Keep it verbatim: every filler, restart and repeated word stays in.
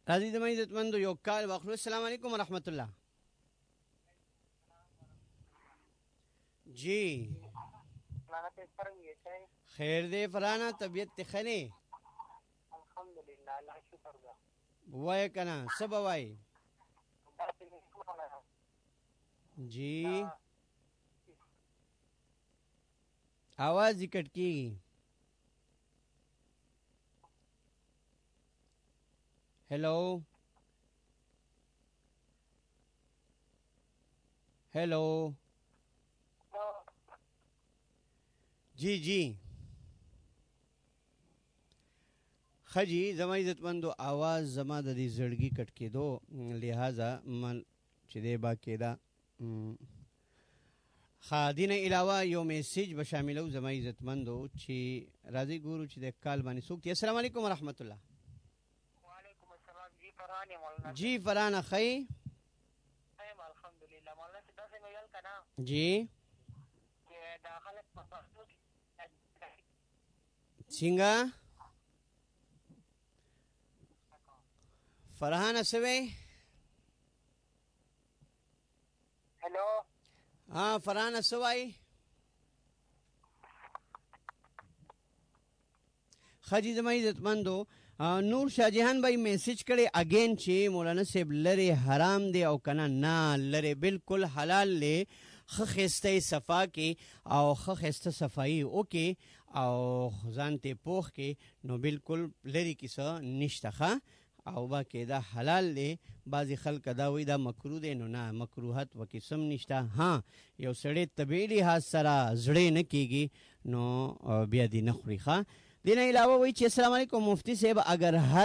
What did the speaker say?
راځي د مې عزتمندو یو کال واخلو. السلام علیکم ورحمت الله. جی خیر دے فرانا طبیعت تخنی الحمدللہ اللہ شکر دا وای کنا سب وای جی आवाज कट की. Hello hello जी जी खजी जमा इज्जतमंदो आवाज जमा د دې زړګي کټ کېدو لہذا من چې دې با کېدا خادینه علاوه یو میسیج به شاملو زما عزتمندو چې راځي ګورو چې د کال باندې سوکتي. السلام علیکم ورحمت الله. وعلیکم السلام جی فرحان مولانا جی فرحان خی خیم الحمدللہ مولانا سے دس میں یل کنا جی کہ داخلت پاسو څنګه فرحان اسوي हेलो हाँ फरहान असवाई खजी जमा इज्जतमंदो नूर शाहजहान भाई मैसेज करे अगेन चे मौलाना साहब लरे हराम दे او कना ना लरे बिल्कुल हलाल ले खखस्ते सफा के او खखस्ते सफाई ओके او ځانته پوخ کې نو بالکل لری کیسه نشته ښه او با کې دا حلال دی. بعضی خلک دا وی دا مکروه دی، نو نه مکروهات و قسم نشته. ها یو سړی طبیعي لحاظ سره زړه نه کیږي نو بیا دی نه خوري ښه. دین علاوه وی چې السلام علیکم مفتی صاحب اگر